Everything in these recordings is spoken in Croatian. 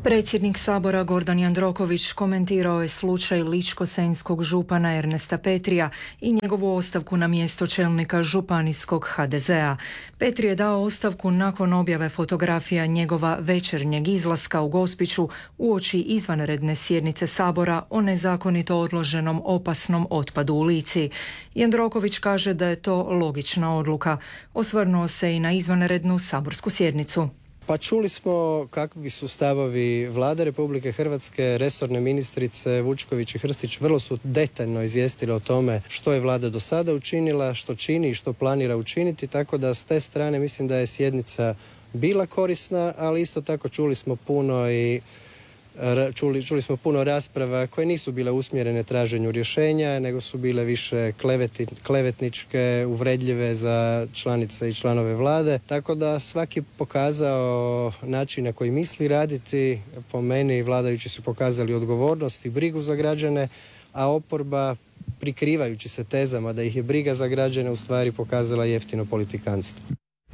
Predsjednik Sabora Gordan Jandroković komentirao je slučaj ličko-senjskog župana Ernesta Petrija i njegovu ostavku na mjesto čelnika županijskog HDZ-a. Petri je dao ostavku nakon objave fotografija njegova večernjeg izlaska u Gospiću uoči izvanredne sjednice Sabora o nezakonito odloženom opasnom otpadu u Lici. Jandroković kaže da je to logična odluka. Osvrnuo se i na izvanrednu saborsku sjednicu. Pa čuli smo kakvi su stavovi Vlade Republike Hrvatske, resorne ministrice Vučković i Hrstić vrlo su detaljno izvijestili o tome što je Vlada do sada učinila, što čini i što planira učiniti, tako da s te strane mislim da je sjednica bila korisna, ali isto tako čuli smo puno rasprava koje nisu bile usmjerene traženju rješenja, nego su bile više klevetničke, uvredljive za članice i članove Vlade. Tako da svaki pokazao način na koji misli raditi. Po meni vladajući su pokazali odgovornost i brigu za građane, a oporba, prikrivajući se tezama da ih je briga za građane, u stvari pokazala jeftino politikanstvo.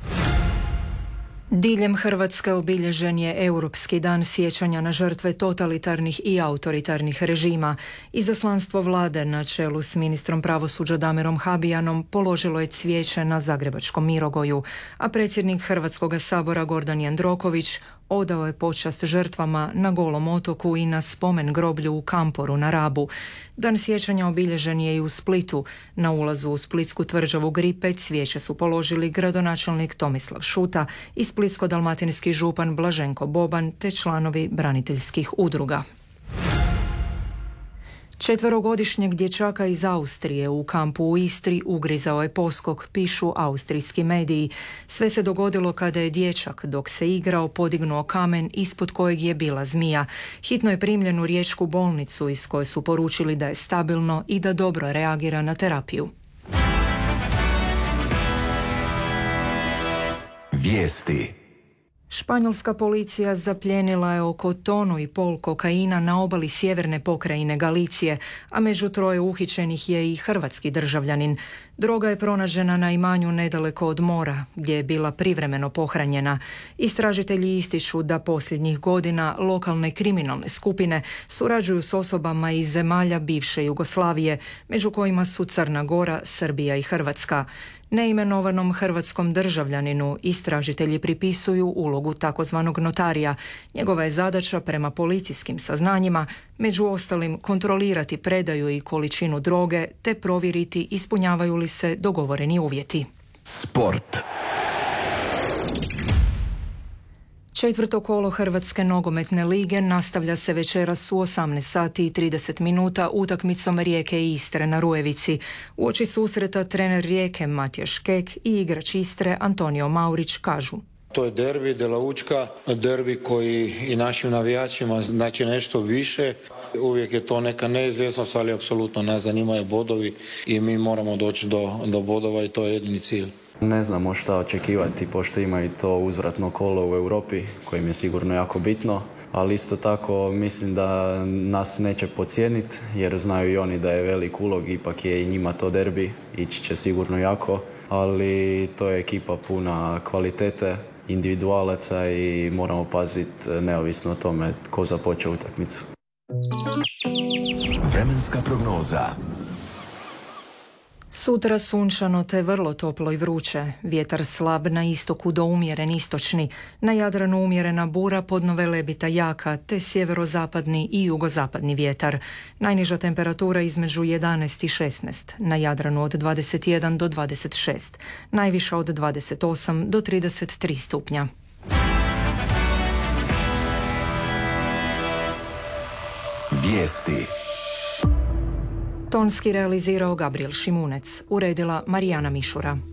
Diljem Hrvatske obilježen je Europski dan sjećanja na žrtve totalitarnih i autoritarnih režima. Izaslanstvo Vlade na čelu s ministrom pravosuđa Damirom Habijanom položilo je cvijeće na Zagrebačkom Mirogoju, a predsjednik Hrvatskoga sabora Gordan Jandroković odao je počast žrtvama na Golom otoku i na spomen groblju u Kamporu na Rabu. Dan sjećanja obilježen je i u Splitu. Na ulazu u splitsku tvrđavu Gripe cvijeće su položili gradonačelnik Tomislav Šuta i splitsko-dalmatinski župan Blaženko Boban te članovi braniteljskih udruga. 4-godišnjeg dječaka iz Austrije u kampu u Istri ugrizao je poskok, pišu austrijski mediji. Sve se dogodilo kada je dječak, dok se igrao, podignuo kamen ispod kojeg je bila zmija. Hitno je primljen u riječku bolnicu iz koje su poručili da je stabilno i da dobro reagira na terapiju. Vijesti. Španjolska policija zaplijenila je oko 1,5 tonu kokaina na obali sjeverne pokrajine Galicije, a među 3 uhićenih je i hrvatski državljanin. Droga je pronađena na imanju nedaleko od mora, gdje je bila privremeno pohranjena. Istražitelji ističu da posljednjih godina lokalne kriminalne skupine surađuju s osobama iz zemalja bivše Jugoslavije, među kojima su Crna Gora, Srbija i Hrvatska. Neimenovanom hrvatskom državljaninu istražitelji pripisuju ulogu takozvanog notarija. Njegova je zadaća prema policijskim saznanjima, među ostalim, kontrolirati predaju i količinu droge te provjeriti ispunjavaju li se dogovoreni uvjeti. Sport. 4. kolo Hrvatske nogometne lige nastavlja se večeras u 18:30 utakmicom Rijeke i Istre na Rujevici. Uoči susreta trener Rijeke Matija Škek i igrač Istre Antonio Maurić kažu: To je derbi de la Učka, derbi koji i našim navijačima znači nešto više. Uvijek je to neka neizvjesnost, ali apsolutno nas zanimaju bodovi i mi moramo doći do bodova i to je jedini cilj. Ne znamo šta očekivati, pošto ima i to uzvratno kolo u Europi, kojim je sigurno jako bitno, ali isto tako mislim da nas neće podcijeniti, jer znaju i oni da je velik ulog, ipak je i njima to derbi, ići će sigurno jako, ali to je ekipa puna kvalitete, individualaca i moramo paziti neovisno o tome ko započe utakmicu. Vremenska prognoza. Sutra sunčano te vrlo toplo i vruće. Vjetar slab na istoku do umjeren istočni. Na Jadranu umjerena bura, podno Velebita jaka, te sjeverozapadni i jugozapadni vjetar. Najniža temperatura između 11 i 16. Na Jadranu od 21 do 26. Najviša od 28 do 33 stupnja. Vijesti. Tonski realizirao Gabriel Šimunec, uredila Marijana Mišura.